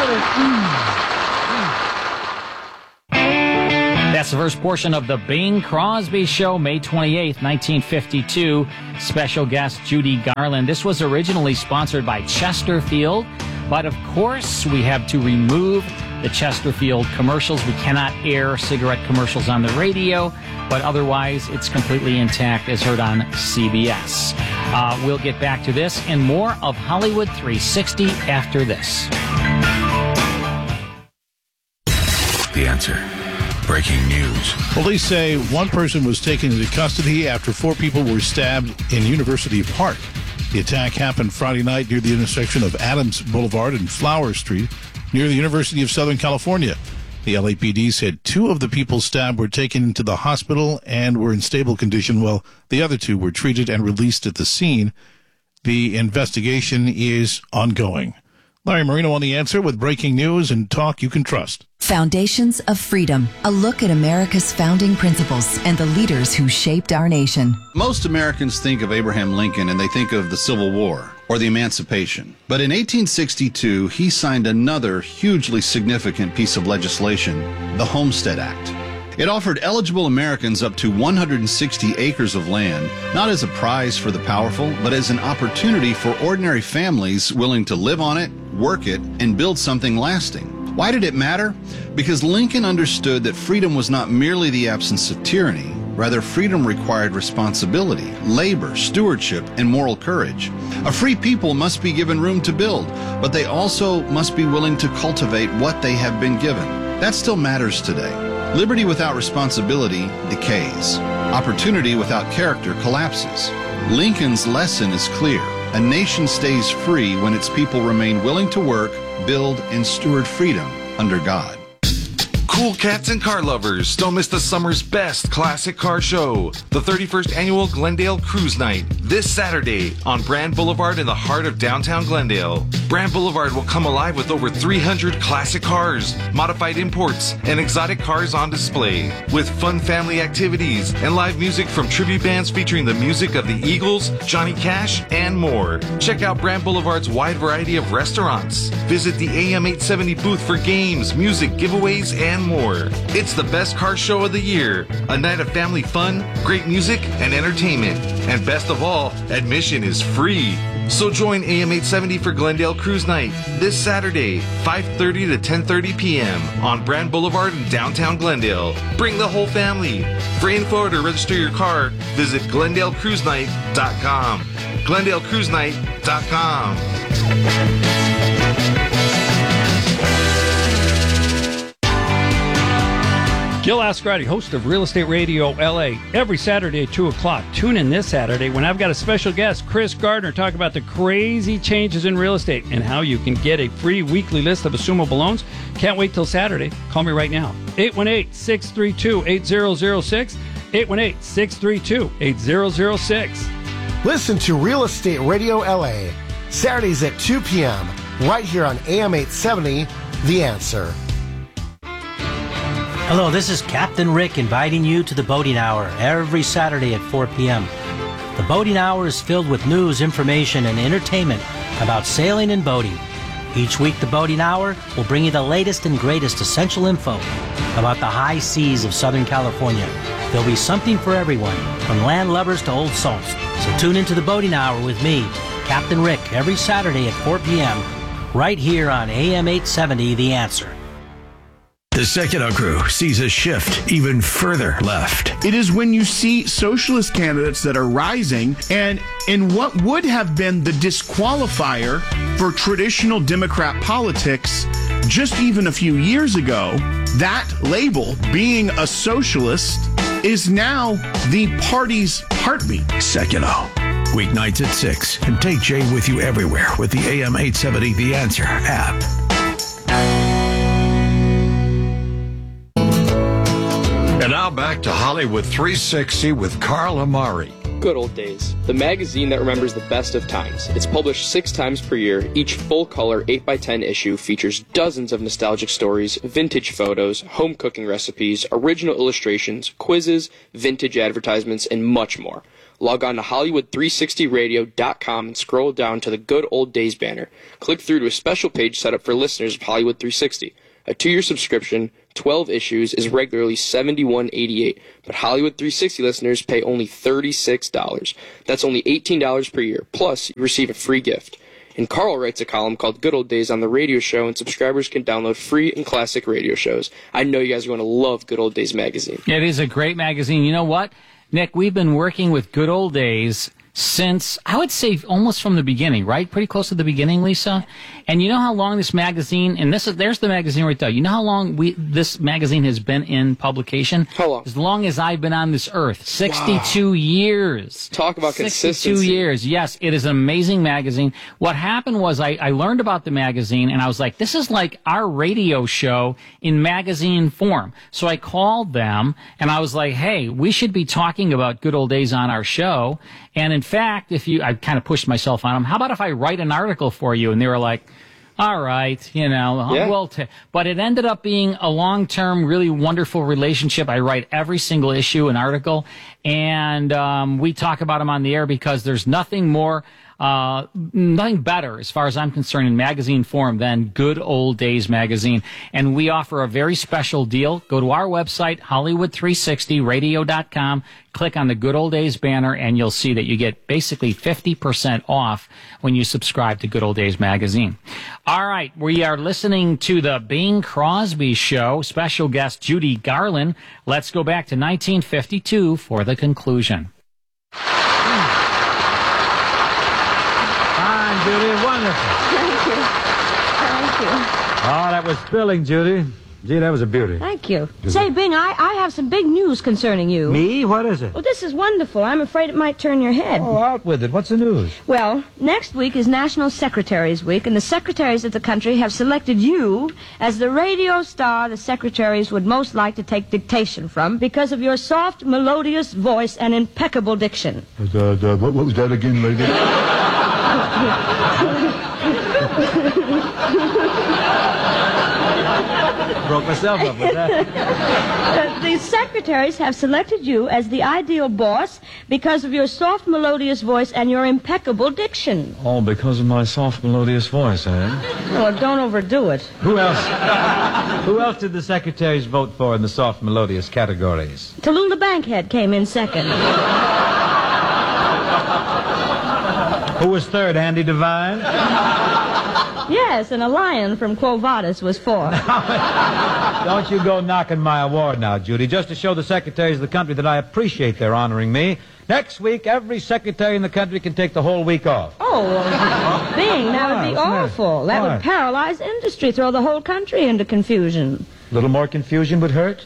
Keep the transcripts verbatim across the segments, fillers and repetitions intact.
water. That's the first portion of the Bing Crosby Show, May twenty-eighth, nineteen fifty-two. Special guest Judy Garland. This was originally sponsored by Chesterfield, but of course we have to remove the Chesterfield commercials. We cannot air cigarette commercials on the radio, but otherwise it's completely intact as heard on C B S. Uh, we'll get back to this and more of Hollywood three sixty after this. The Answer. Breaking news. Police say one person was taken into custody after four people were stabbed in University Park. The attack happened Friday night near the intersection of Adams Boulevard and Flower Street near the University of Southern California. The L A P D said two of the people stabbed were taken into the hospital and were in stable condition, while the other two were treated and released at the scene. The investigation is ongoing. Larry Marino on The Answer with breaking news and talk you can trust. Foundations of Freedom, a look at America's founding principles and the leaders who shaped our nation. Most Americans think of Abraham Lincoln and they think of the Civil War or the Emancipation. But in eighteen sixty-two, he signed another hugely significant piece of legislation, the Homestead Act. It offered eligible Americans up to one hundred sixty acres of land, not as a prize for the powerful, but as an opportunity for ordinary families willing to live on it, work it, and build something lasting. Why did it matter? Because Lincoln understood that freedom was not merely the absence of tyranny. Rather, freedom required responsibility, labor, stewardship, and moral courage. A free people must be given room to build, but they also must be willing to cultivate what they have been given. That still matters today. Liberty without responsibility decays. Opportunity without character collapses. Lincoln's lesson is clear. A nation stays free when its people remain willing to work, build, and steward freedom under God. Cool cats and car lovers, don't miss the summer's best classic car show, the thirty-first Annual Glendale Cruise Night, this Saturday on Brand Boulevard in the heart of downtown Glendale. Brand Boulevard will come alive with over three hundred classic cars, modified imports, and exotic cars on display, with fun family activities and live music from tribute bands featuring the music of the Eagles, Johnny Cash, and more. Check out Brand Boulevard's wide variety of restaurants. Visit the A M eight seventy booth for games, music, giveaways, and more. It's the best car show of the year. A night of family fun, great music, and entertainment. And best of all, admission is free. So join A M eight seventy for Glendale Cruise Night this Saturday, five thirty to ten thirty p.m. on Brand Boulevard in downtown Glendale. Bring the whole family. For info or to register your car, visit glendale cruise night dot com. glendale cruise night dot com. Gil Ascarati, host of Real Estate Radio L A, every Saturday at two o'clock. Tune in this Saturday when I've got a special guest, Chris Gardner, talk about the crazy changes in real estate and how you can get a free weekly list of assumable loans. Can't wait till Saturday. Call me right now. eight one eight, six three two, eight zero zero six. eight one eight, six three two, eight zero zero six. Listen to Real Estate Radio L A, Saturdays at two p.m., right here on A M eight seventy, The Answer. Hello, this is Captain Rick inviting you to the Boating Hour every Saturday at four p.m. The Boating Hour is filled with news, information, and entertainment about sailing and boating. Each week, the Boating Hour will bring you the latest and greatest essential info about the high seas of Southern California. There'll be something for everyone, from land lovers to old salts. So tune into the Boating Hour with me, Captain Rick, every Saturday at four p.m. right here on A M eight seventy, The Answer. The Secular Crew sees a shift even further left. It is when you see socialist candidates that are rising, and in what would have been the disqualifier for traditional Democrat politics just even a few years ago, that label, being a socialist, is now the party's heartbeat. Secular. Weeknights at six, and take Jay with you everywhere with the A M eight seventy The Answer app. And now back to Hollywood three sixty with Carl Amari. Good old days. The magazine that remembers the best of times. It's published six times per year. Each full-color eight by ten issue features dozens of nostalgic stories, vintage photos, home cooking recipes, original illustrations, quizzes, vintage advertisements, and much more. Log on to Hollywood three sixty radio dot com and scroll down to the Good Old Days banner. Click through to a special page set up for listeners of Hollywood three sixty. A two-year subscription, twelve issues, is regularly seventy-one dollars and eighty-eight cents, but Hollywood three sixty listeners pay only thirty-six dollars. That's only eighteen dollars per year, plus you receive a free gift. And Carl writes a column called Good Old Days on the radio show, and subscribers can download free and classic radio shows. I know you guys are going to love Good Old Days magazine. It is a great magazine. You know what, Nick, we've been working with Good Old Days since, I would say, almost from the beginning, right? Pretty close to the beginning, Lisa. And you know how long this magazine, and this is, there's the magazine right there. You know how long we this magazine has been in publication? How long? As long as I've been on this earth. sixty-two wow. years. Talk about sixty-two consistency. years. Yes, it is an amazing magazine. What happened was I, I learned about the magazine, and I was like, this is like our radio show in magazine form. So I called them, and I was like, hey, we should be talking about Good Old Days on our show. And in fact, if you, I kind of pushed myself on them, how about if I write an article for you? And they were like, all right, you know, yeah. we'll ta-. But it ended up being a long-term, really wonderful relationship. I write every single issue, an article, and um, we talk about them on the air because there's nothing more, uh, nothing better, as far as I'm concerned, in magazine form than Good Old Days magazine. And we offer a very special deal. Go to our website, Hollywood three sixty radio dot com. Click on the Good Old Days banner, and you'll see that you get basically fifty percent off when you subscribe to Good Old Days magazine. All right, we are listening to the Bing Crosby Show. Special guest Judy Garland. Let's go back to nineteen fifty-two for the conclusion. Fine, Judy. Wonderful. Thank you. Thank you. Oh, that was spilling, Judy. Gee, that was a beauty. Thank you. Say, Bing, I, I have some big news concerning you. Me? What is it? Well, this is wonderful. I'm afraid it might turn your head. Oh, out with it. What's the news? Well, next week is National Secretaries Week, and the secretaries of the country have selected you as the radio star the secretaries would most like to take dictation from because of your soft, melodious voice and impeccable diction. Uh, uh, what, what was that again, lady? Broke myself up with that. uh, the secretaries have selected you as the ideal boss because of your soft, melodious voice and your impeccable diction. All because of my soft, melodious voice, eh? Well, don't overdo it. Who else? Who else did the secretaries vote for in the soft, melodious categories? Tallulah Bankhead came in second. Who was third? Andy Devine? Yes, and a lion from Quo Vadis was fourth. Don't you go knocking my award now, Judy, just to show the secretaries of the country that I appreciate their honoring me. Next week, every secretary in the country can take the whole week off. Oh, well, Bing, that would be awful. That would paralyze industry, throw the whole country into confusion. A little more confusion would hurt?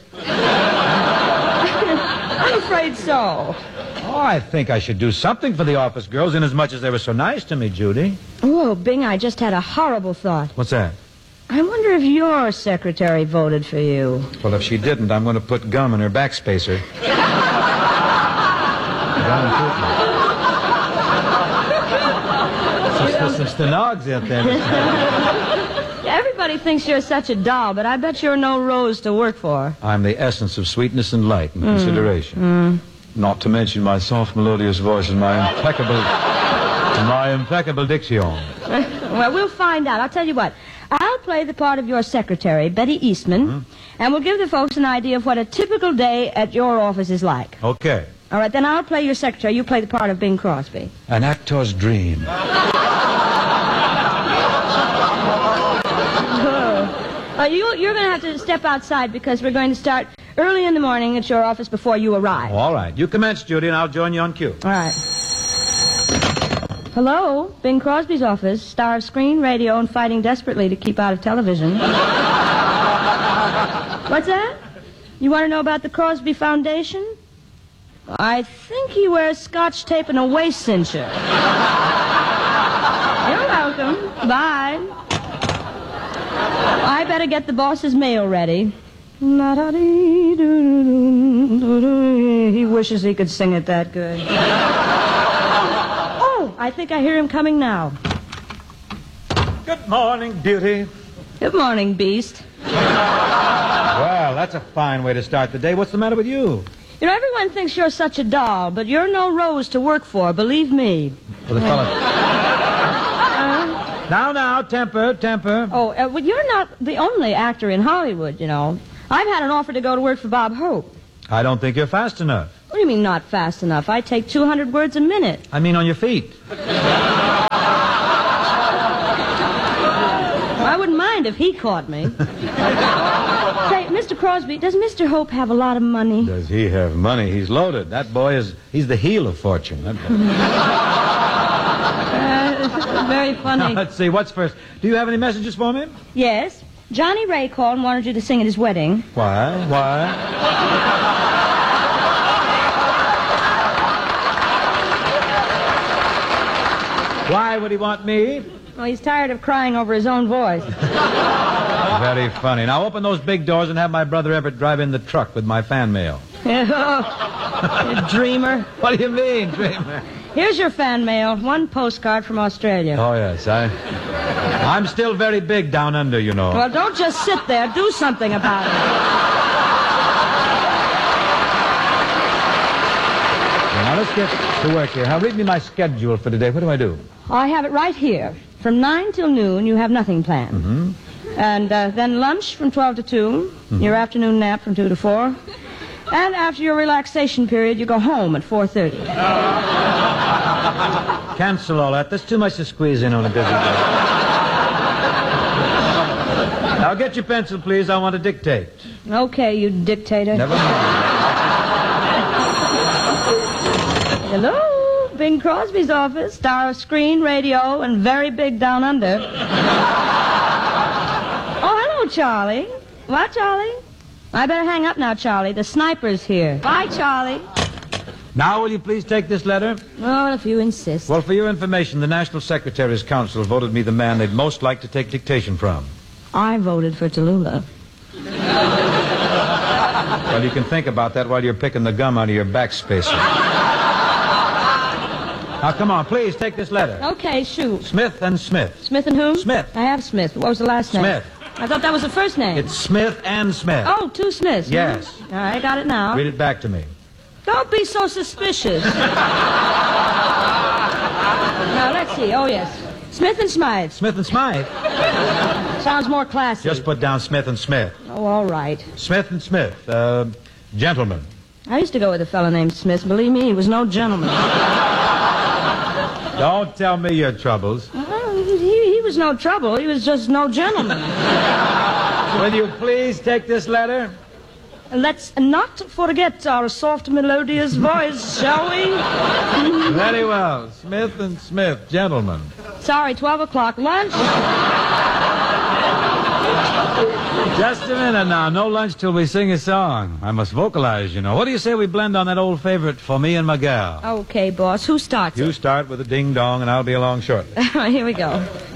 I'm afraid so. Oh, I think I should do something for the office girls, inasmuch as they were so nice to me, Judy. Oh, Bing, I just had a horrible thought. What's that? I wonder if your secretary voted for you. Well, if she didn't, I'm going to put gum in her backspacer. There's some stenogs out there. Everybody thinks you're such a doll, but I bet you're no rose to work for. I'm the essence of sweetness and light and Mm. consideration. Mm. Not to mention my soft, melodious voice and my impeccable, my impeccable diction. Well, we'll find out. I'll tell you what. I'll play the part of your secretary, Betty Eastman, Mm-hmm. and we'll give the folks an idea of what a typical day at your office is like. Okay. All right, then I'll play your secretary. You play the part of Bing Crosby. An actor's dream. Uh, you, you're going to have to step outside because we're going to start early in the morning at your office before you arrive. Oh, all right. You commence, Judy, and I'll join you on cue. All right. Hello, Bing Crosby's office, star of screen, radio, and fighting desperately to keep out of television. What's that? You want to know about the Crosby Foundation? I think he wears scotch tape and a waist cincher. You're welcome. Bye. I better get the boss's mail ready. He wishes he could sing it that good. Oh, I think I hear him coming now. Good morning, beauty. Good morning, beast. Well, that's a fine way to start the day. What's the matter with you? You know, everyone thinks you're such a doll, but you're no Rose to work for, believe me. Well, the fella... uh, now, now, temper, temper. Oh, uh, well, you're not the only actor in Hollywood, you know. I've had an offer to go to work for Bob Hope. I don't think you're fast enough. What do you mean not fast enough? I take two hundred words a minute. I mean on your feet. I wouldn't mind if he caught me. Say, Mister Crosby, does Mister Hope have a lot of money? Does he have money? He's loaded. That boy is, he's the heel of fortune. That boy. uh, very funny. Now, let's see, what's first? Do you have any messages for me? Yes. Johnny Ray called and wanted you to sing at his wedding. Why? Why? Why would he want me? Well, he's tired of crying over his own voice. Very funny. Now open those big doors and have my brother Everett drive in the truck with my fan mail. You dreamer. What do you mean, dreamer? Here's your fan mail. One postcard from Australia. Oh, yes. I, I'm still very big down under, you know. Well, don't just sit there. Do something about it. Now, let's get to work here. Now, read me my schedule for today. What do I do? I have it right here. From nine till noon, you have nothing planned. Mm-hmm. And uh, then lunch from twelve to two, mm-hmm. Your afternoon nap from two to four. And after your relaxation period, you go home at four thirty. Cancel all that. That's too much to squeeze in on a busy day. Now, get your pencil, please. I want to dictate. Okay, you dictator. Never mind. Hello, Bing Crosby's office, star of screen, radio, and very big down under. Oh, hello, Charlie. What, Charlie? I better hang up now, Charlie. The sniper's here. Bye, Charlie. Now, will you please take this letter? Oh, if you insist. Well, for your information, the National Secretary's Council voted me the man they'd most like to take dictation from. I voted for Tallulah. Well, you can think about that while you're picking the gum out of your back spacer. Now, come on, please, take this letter. Okay, shoot. Smith and Smith. Smith and whom? Smith. I have Smith. What was the last name? Smith. I thought that was the first name. It's Smith and Smith. Oh, two Smiths. Yes. Huh? All right, I got it now. Read it back to me. Don't be so suspicious. Now, let's see. Oh, yes. Smith and Smythe. Smith and Smythe? Sounds more classy. Just put down Smith and Smith. Oh, all right. Smith and Smith. Uh, gentlemen. I used to go with a fellow named Smith. Believe me, he was no gentleman. Don't tell me your troubles. Well, he, he was no trouble. He was just no gentleman. Will you please take this letter? Let's not forget our soft, melodious voice, shall we? Very well. Smith and Smith, gentlemen. Sorry, twelve o'clock. Lunch? Just a minute now. No lunch till we sing a song. I must vocalize, you know. What do you say we blend on that old favorite, For Me and My Gal? Okay, boss. Who starts You it? start with a ding-dong, and I'll be along shortly. Here we go.